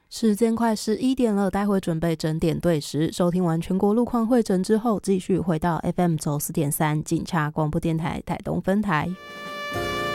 时间快11点了，待会准备整点对时，收听完全国路况会诊之后，继续回到 FM 94.3警察广播电台台东分台。